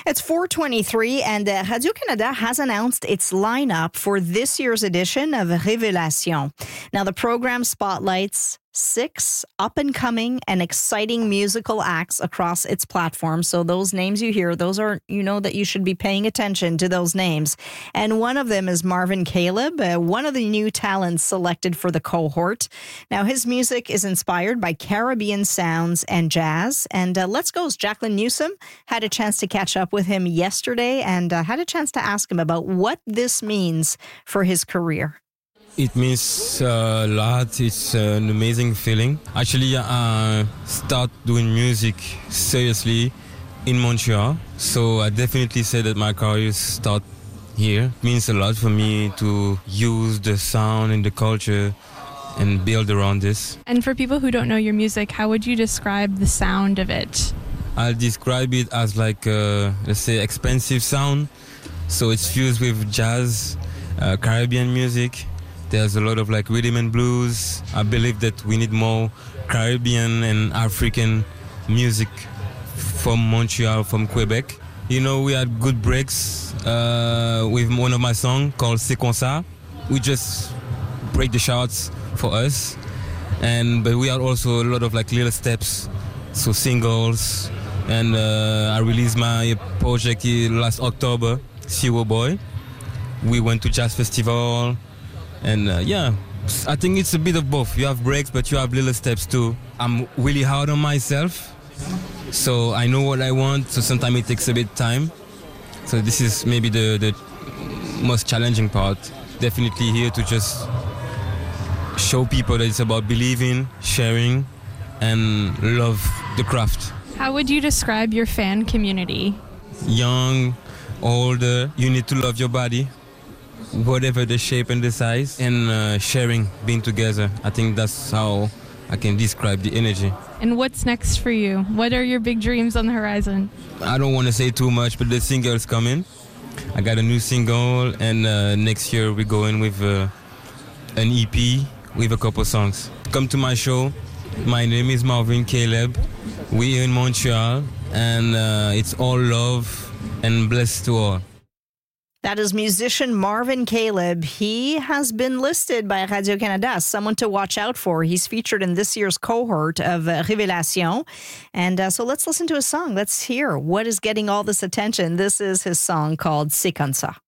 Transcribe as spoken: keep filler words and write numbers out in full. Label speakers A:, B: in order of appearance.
A: It's four twenty-three, and uh, Radio-Canada has announced its lineup for this year's edition of Révélation. Now, the program spotlights six up-and-coming and exciting musical acts across its platform. So those names you hear, those are, you know that you should be paying attention to those names. And one of them is Marvin Caleb, uh, one of the new talents selected for the cohort. Now, his music is inspired by Caribbean sounds and jazz. And uh, Let's Go's Jacqueline Newsom had a chance to catch up with him yesterday and uh, had a chance to ask him about what this means for his career.
B: It means uh, a lot. It's uh, an amazing feeling. Actually, I uh, start doing music seriously in Montreal. So I definitely say that my career start here. It means a lot for me to use the sound and the culture and build around this.
C: And for people who don't know your music, how would you describe the sound of it?
B: I'll describe it as like, uh, let's say, expensive sound. So it's fused with jazz, uh, Caribbean music. There's a lot of like rhythm and blues. I believe that we need more Caribbean and African music from Montreal, from Quebec. You know, we had good breaks uh, with one of my songs called C'est Comme Ça. We just break the charts for us. And but we had also a lot of like little steps, so singles. And uh, I released my project last October, Zero Boy. We went to Jazz Festival. And uh, yeah, I think it's a bit of both. You have breaks, but you have little steps too. I'm really hard on myself, so I know what I want, so sometimes it takes a bit of time. So this is maybe the, the most challenging part. Definitely here to just show people that it's about believing, sharing, and love the craft.
C: How would you describe your fan community?
B: Young, older, you need to love your body, whatever the shape and the size, and uh, sharing, being together. I think that's how I can describe the energy.
C: And what's next for you? What are your big dreams on the horizon?
B: I don't want to say too much, but the single's coming. I got a new single, and uh, next year we're going with uh, an E P with a couple songs. Come to my show. My name is Marvin Caleb. We're in Montreal, and uh, it's all love and blessed to all.
A: That is musician Marvin Caleb. He has been listed by Radio-Canada as someone to watch out for. He's featured in this year's cohort of uh, Révélation. And uh, so let's listen to his song. Let's hear what is getting all this attention. This is his song called C'est Comme Ça.